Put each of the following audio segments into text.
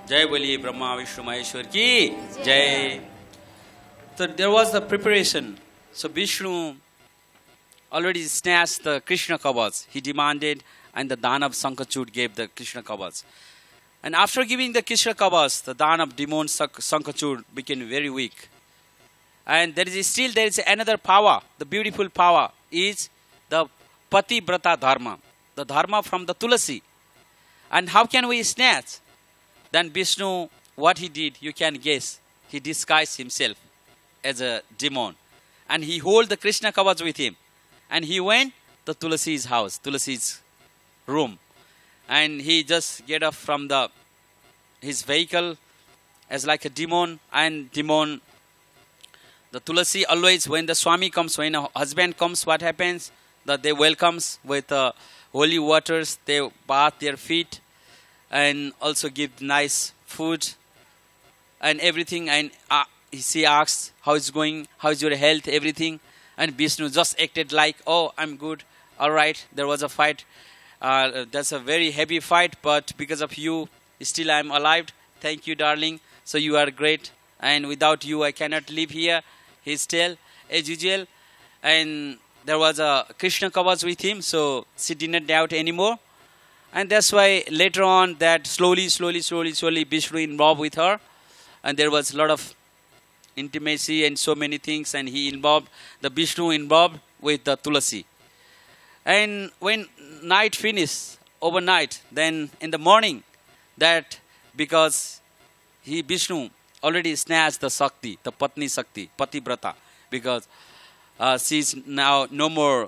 Jai Bali Brahma Vishnu Maheshwar ki Jai. So there was the preparation. So Vishnu already snatched the Krishna Kavach. He demanded, and the Danav Sankachud gave the Krishna Kavach. And after giving the Krishna Kavach, the Danav demon Sankachud became very weak. And there is another power. The beautiful power is the Patibrata Dharma, the Dharma from the Tulasi. And how can we snatch? Then Vishnu, what he did, you can guess. He disguised himself as a demon. And he held the Krishna Kavach with him. And he went to Tulasi's house, Tulasi's room. And he just get up from his vehicle as like a demon. And demon, the Tulasi always, when the Swami comes, when a husband comes, what happens? That they welcomes with holy waters, they bath their feet and also give nice food and everything. And she asks, how is going? How is your health? Everything. And Vishnu just acted like, oh, I'm good. All right, there was a fight. That's a very heavy fight, but because of you, still I'm alive. Thank you, darling. So you are great. And without you, I cannot live here. He's still, as usual. And there was a Krishna Kavach with him, so she did not doubt anymore. And that's why later on that slowly, Vishnu involved with her. And there was a lot of intimacy and so many things. And the Vishnu involved with the Tulasi. And when night finished, overnight, then in the morning, that because Vishnu already snatched the Sakti, the Patni Sakti, Patibrata, because she's now no more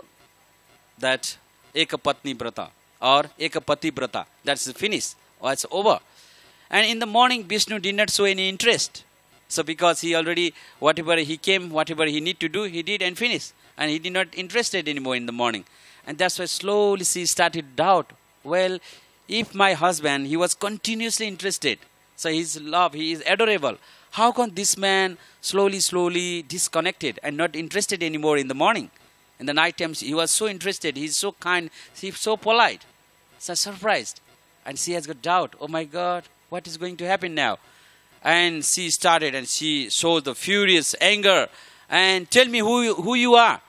that Ekapatni Brata or Ekapati Brata. That's finished. Or it's over. And in the morning, Vishnu did not show any interest. So because he already, whatever he came, whatever he need to do, he did and finished. And he did not interested anymore in the morning. And that's why slowly she started doubt. Well, if my husband, he was continuously interested. So his love, he is adorable. How come this man slowly disconnected and not interested anymore in the morning? In the night times, he was so interested. He's so kind. He's so polite. So surprised. And she has got doubt. Oh my God, what is going to happen now? And she started and she showed the furious anger. And tell me who you are.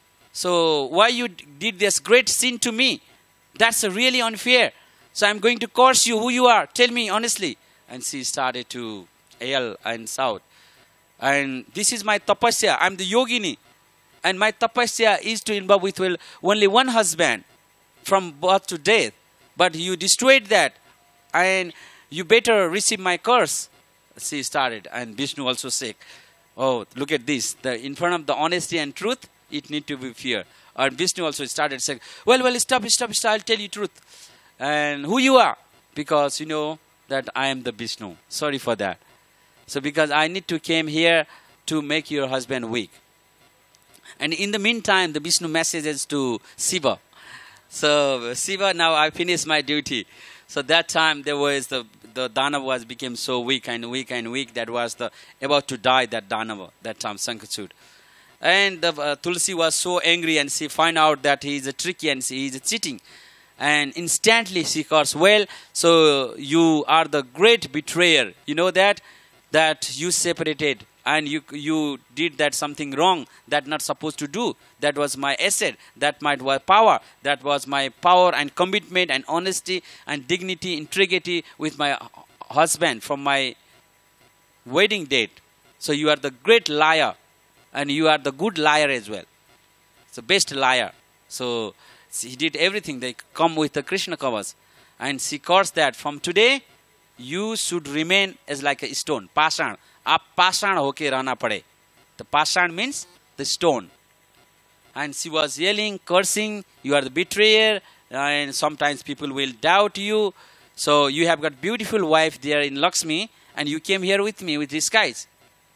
So why you did this great sin to me? That's really unfair. So I'm going to curse you who you are. Tell me honestly. And she started to yell and shout. And this is my tapasya. I'm the yogini. And my tapasya is to involve with only one husband from birth to death. But you destroyed that. And you better receive my curse. She started. And Vishnu also said, oh, look at this. In front of the honesty and truth, it need to be fear. And Vishnu also started saying, well, stop. I'll tell you truth. And who you are? Because you know that I am the Vishnu. Sorry for that. So because I need to came here to make your husband weak. And in the meantime, the Vishnu messages to Shiva. So Shiva, now I finished my duty. So that time there was the Danava became so weak. That was about to die, that Danava, that time, Sankachud. And Tulsi was so angry and she found out that he is a tricky and he is cheating. And instantly she cursed, well, so you are the great betrayer. You know that you separated and you did that something wrong that not supposed to do. That was my asset. That was power. That was my power and commitment and honesty and dignity, integrity with my husband from my wedding date. So you are the great liar. And you are the good liar as well. So best liar. So he did everything. They come with the Krishna Kavach. And she cursed that from today, you should remain as like a stone. Pashan. Aap pashan hoke rana pade. The pashan means the stone. And she was yelling, cursing, you are the betrayer. And sometimes people will doubt you. So you have got beautiful wife there in Lakshmi. And you came here with me with these guys.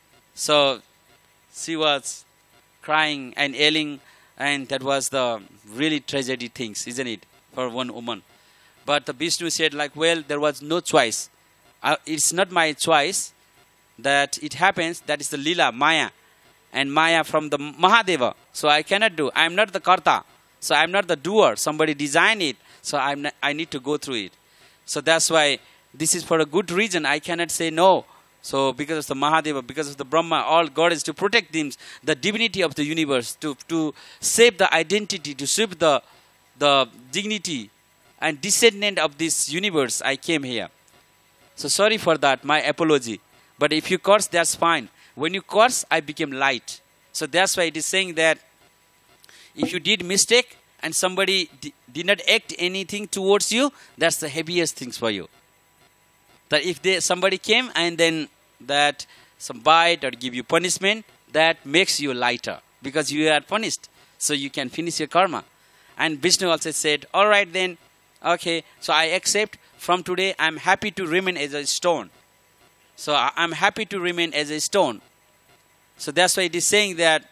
So she was crying and yelling, and that was the really tragedy things, isn't it, for one woman. But the Vishnu said like, well, there was no choice. It's not my choice that it happens. That is the Leela, Maya. And Maya from the Mahadeva. So I cannot do. I am not the Karta. So I am not the doer. Somebody designed it. So I need to go through it. So that's why this is for a good reason. I cannot say no. So because of the Mahadeva, because of the Brahma, all God is to protect them, the divinity of the universe, to save the identity, to save the dignity and descendant of this universe. I came here. So sorry for that, my apology. But if you curse, that's fine. When you curse, I became light. So that's why it is saying that if you did mistake and somebody did not act anything towards you, that's the heaviest things for you. That if somebody came and then that some bite or give you punishment, that makes you lighter because you are punished. So you can finish your karma. And Vishnu also said, all right then, okay, so I accept. From today, I'm happy to remain as a stone. So I'm happy to remain as a stone. So that's why it is saying that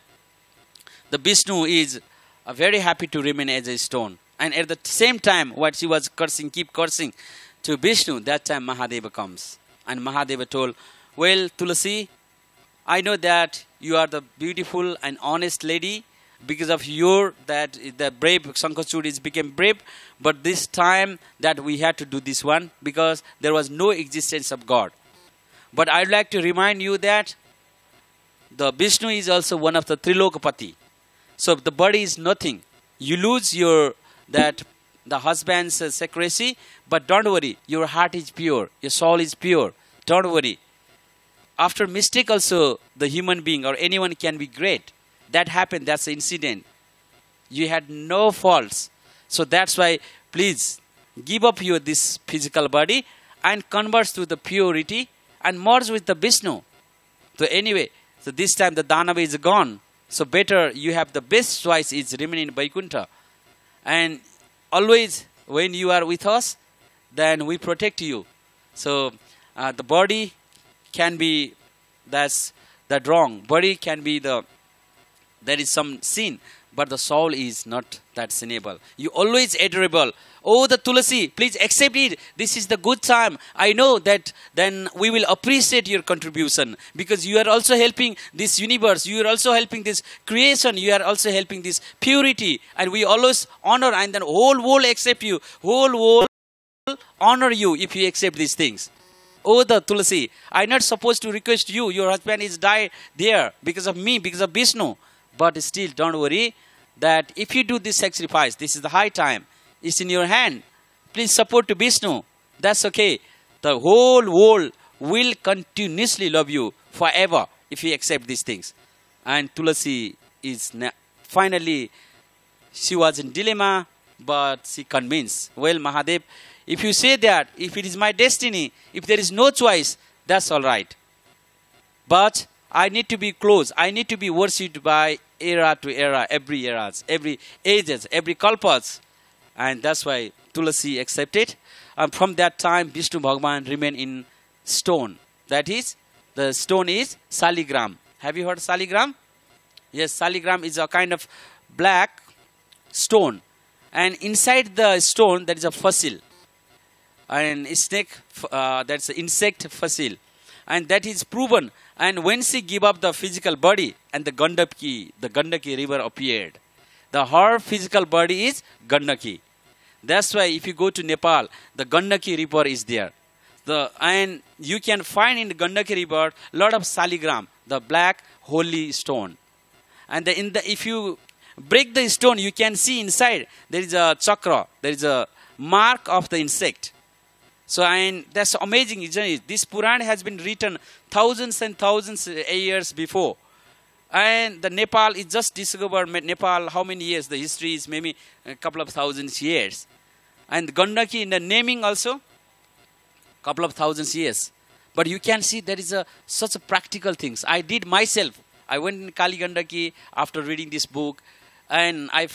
the Vishnu is very happy to remain as a stone. And at the same time, what she was cursing, keep cursing to Vishnu, that time Mahadeva comes. And Mahadeva told, well, Tulasi, I know that you are the beautiful and honest lady. Because of the brave Shankachud became brave. But this time that we had to do this one because there was no existence of God. But I'd like to remind you that the Vishnu is also one of the Trilokapati. So the body is nothing. You lose the husband's secrecy, but don't worry, your heart is pure, your soul is pure. Don't worry. After mistake also, the human being or anyone can be great. That happened, that's the incident. You had no faults. So that's why, please, give up this physical body and convert to the purity and merge with the Vishnu. So anyway, so this time the Danava is gone. So better you have the best choice is remain in Vaikuntha. And always when you are with us, then we protect you. So the body can be, that's that wrong. Body can be there is some sin, but the soul is not that sinnable. You always adorable. Oh, the Tulasi, please accept it. This is the good time. I know that then we will appreciate your contribution because you are also helping this universe. You are also helping this creation. You are also helping this purity. And we always honor and then whole world accept you. Whole world honor you if you accept these things. Oh, the Tulasi, I'm not supposed to request you. Your husband is died there because of me, because of Vishnu. But still, don't worry that if you do this sacrifice, this is the high time. It's in your hand. Please support to Vishnu. That's okay. The whole world will continuously love you forever if you accept these things. And Tulasi is finally, she was in dilemma, but she convinced. Well, Mahadev, if you say that, if it is my destiny, if there is no choice, that's all right. But I need to be close. I need to be worshipped by era to era, every eras, every ages, every kalpas. And that's why Tulasi accepted. And from that time, Vishnu Bhagavan remained in stone. That is, the stone is Saligram. Have you heard Saligram? Yes, Saligram is a kind of black stone. And inside the stone, there is a fossil. And snake, that's an insect fossil. And that is proven. And when she gave up the physical body and the Gandaki river appeared. Her physical body is Gandaki. That's why if you go to Nepal, the Gandaki river is there. And you can find in the Gandaki river a lot of Saligram, the black holy stone. And if you break the stone, you can see inside there is a chakra, there is a mark of the insect. So, and that's amazing, isn't it? This Puran has been written thousands and thousands of years before. And the Nepal is just discovered. Nepal, how many years? The history is maybe a couple of thousands years. And Gandaki in the naming also, couple of thousands years. But you can see there is such a practical things. I did myself. I went in Kali Gandaki after reading this book. And I